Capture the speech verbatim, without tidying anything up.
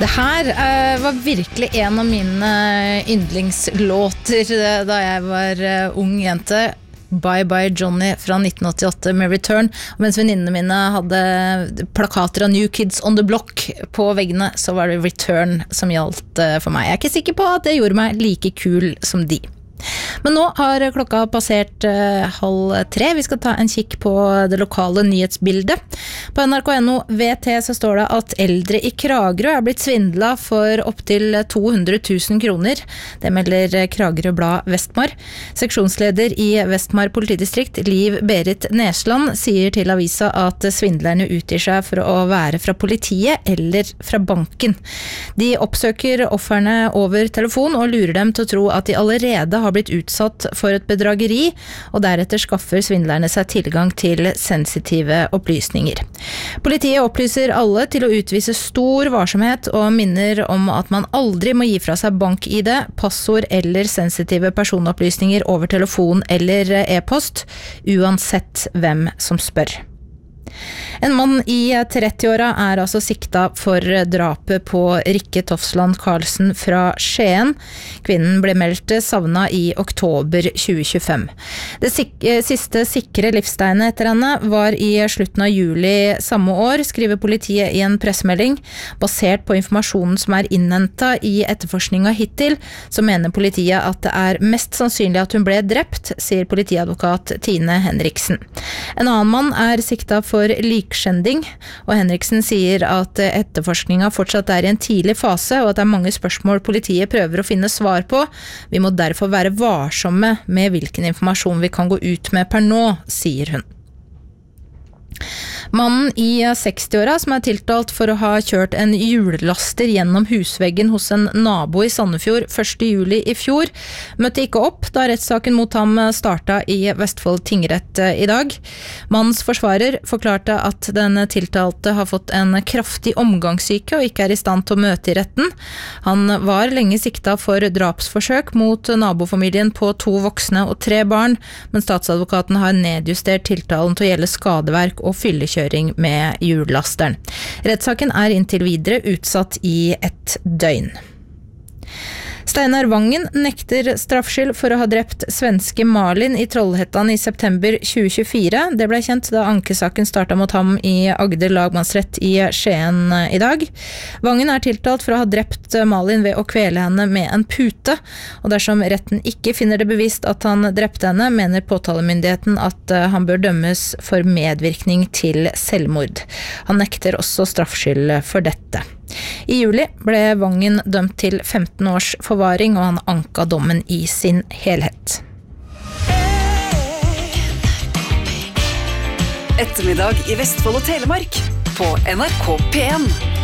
Det her uh, var virkelig en av mine yndlingslåter da jeg var uh, ung jente. Bye Bye Johnny fra nitten åttiåtte med Return. Og mens venninnene mine hadde plakater av New Kids on the Block på veggene, så var det Return som gjaldt uh, for meg. Jeg er ikke sikker på at det gjorde meg like kul som de. Men nå har klokka passert uh, halv tre. Vi skal ta en kikk på det lokale nyhetsbildet. På N R K punkt no V T så står det at eldre i Kragerø er blitt svindlet for opp til to hundre tusen kroner. Det melder Kragerø Blad Vestmar. Seksjonsleder i Vestmar politidistrikt, Liv Berit Nesland, sier til avisa at svindlerne utgir seg for å være fra politiet eller fra banken. De oppsøker offerne over telefon og lurer dem til å tro at de allerede har blitt utsatt for et bedrageri, og deretter skaffer svindlerne seg tilgang til sensitive opplysninger. Politiet opplyser alle til å utvise stor varsomhet og minner om at man aldri må gi fra seg bank-I D, passord eller sensitive personopplysninger over telefon eller e-post, uansett hvem som spør. En mann i trettiåra er altså sikta for drapet på Rikke Tofsland Karlsen fra Skien. Kvinnen ble meldt savnet i oktober tjue tjuefem. Det sik- siste sikre livstegnet etter henne var i slutten av juli samme år, skriver politiet i en pressemelding. Basert på informasjonen som er innhentet i etterforskninga hittil, så mener politiet at det er mest sannsynlig at hun ble drept, sier politiadvokat Tine Henriksen. En annen mann er sikta for likskjending, og Henriksen sier at etterforskninga fortsatt er i en tidlig fase, og at det er mange spørsmål politiet prøver å finne svar på. Vi må derfor være varsomme med hvilken informasjon vi kan gå ut med per nå, sier hun. Mannen i sekstiåra som er tiltalt for å ha kjørt en hjullaster gjennom husveggen hos en nabo i Sandefjord første juli i fjor, møtte ikke opp da rettssaken mot ham startet i Vestfold tingrett i dag. Mannens forsvarer forklarte at den tiltalte har fått en kraftig omgangssyke og ikke er i stand til å møte i retten. Han var lenge sikta for drapsforsøk mot nabofamilien på to voksne og tre barn, men statsadvokaten har nedjustert tiltalen til å gjelde skadeverk og fyllekjøring med hjullasteren. Rettssaken er inntil videre utsatt i ett døgn. Steinar Vangen nekter straffskyld for å ha drept svenske Malin i Trollhättan i september tjue tjuefire. Det ble kjent da ankesaken startet mot ham i Agder lagmannsrett i Skien i dag. Vangen er tiltalt for å ha drept Malin ved å kvele henne med en pute, og dersom retten ikke finner det bevist at han drepte henne, mener påtalemyndigheten at han bør dømmes for medvirkning til selvmord. Han nekter også straffskyld for dette. I juli ble Vangen dømt til femten års forvaring, og han anka dommen i sin helhet. Ettermiddag i Vestfold og Telemark på N R K P en.